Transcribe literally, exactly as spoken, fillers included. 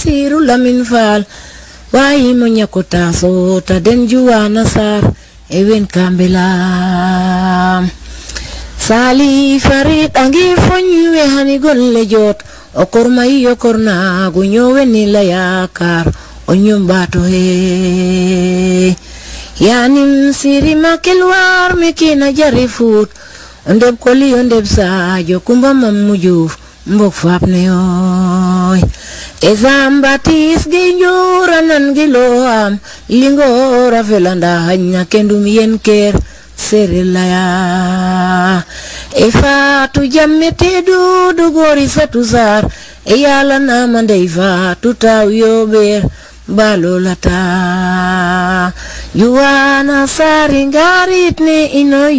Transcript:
Basiru Lamin Fall wayi mo nyakota so ta den juwana sar ewen kambela Sali Farid angi fonyu e hani golle jot okor mai okor na gunyo weni la yakar onyum bato he yanim siri makelwar mekina jarifut ondeb koli ondeb sajo kumba mamujuf mbok fapne oy ezambatis ginjura nan giloam lingora velanda hanya kendum yenker serilaya efa tu jammete du du gori satuzar eyala namande ifa tutaw yober balolata yuana saringarit ne ino